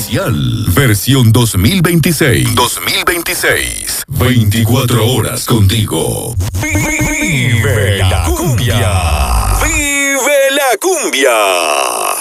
oficial. Versión 2026. 2026. 24 horas contigo. Vive la cumbia. Vive la cumbia.